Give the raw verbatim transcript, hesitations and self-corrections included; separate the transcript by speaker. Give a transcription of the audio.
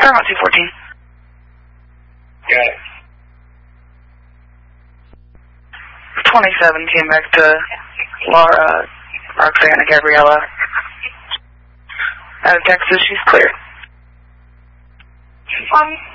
Speaker 1: Paramount two fourteen.
Speaker 2: Got it.
Speaker 1: twenty-seven came back to Laura, Roxanne, and Gabriella. Out of Texas, she's clear.
Speaker 3: Um,